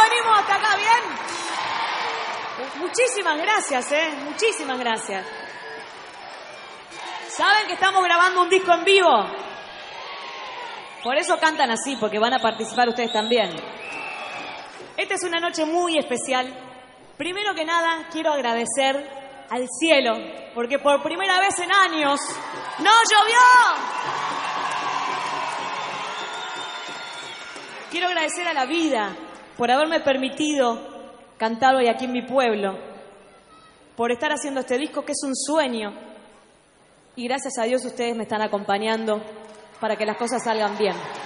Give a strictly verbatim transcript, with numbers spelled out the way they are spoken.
venimos hasta acá, ¿bien? Muchísimas gracias, ¿eh? Muchísimas gracias. ¿Saben que estamos grabando un disco en vivo? Por eso cantan así, porque van a participar ustedes también. Esta es una noche muy especial. Primero que nada, quiero agradecer al cielo, porque por primera vez en años ¡no llovió! Quiero agradecer a la vida por haberme permitido cantar hoy aquí en mi pueblo, por estar haciendo este disco que es un sueño. Y gracias a Dios ustedes me están acompañando para que las cosas salgan bien.